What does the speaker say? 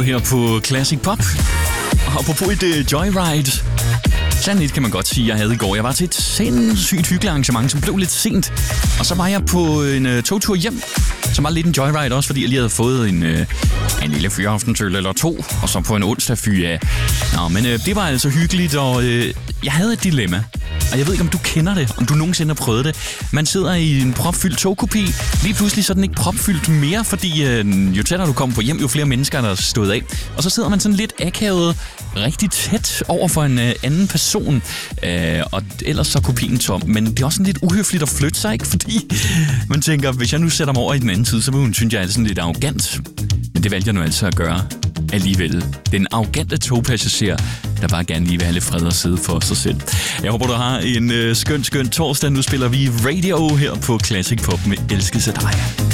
Bandet her på Classic Pop. Og apropos et joyride. Sådan lidt kan man godt sige, jeg havde i går. Jeg var til et sindssygt hyggeligt arrangement, som blev lidt sent. Og så var jeg på en togtur hjem, som var lidt en joyride også, fordi jeg lige havde fået en lille fyraftensøl eller 2, og så på en onsdag fyr af. Nå, men det var altså hyggeligt, og jeg havde et dilemma. Og jeg ved ikke, om du kender det, om du nogensinde har prøvet det. Man sidder i en propfyldt togkopi. Lige pludselig så er den ikke propfyldt mere, fordi jo tættere du kommer på hjem, jo flere mennesker der er stået af. Og så sidder man sådan lidt akavet, rigtig tæt over for en anden person. Og ellers så er kopien tom. Men det er også sådan lidt uhøfligt at flytte sig, ikke? Fordi man tænker, hvis jeg nu sætter mig over i den anden side, så vil hun synes, jeg er sådan lidt arrogant. Men det valgte jeg nu altså at gøre alligevel. Den arrogante togpassager, der bare gerne lige vil have lidt fred og sidde for sig selv. Jeg håber, du har en skøn torsdag. Nu spiller vi Radio her på Classic Pop med Elskes af dig.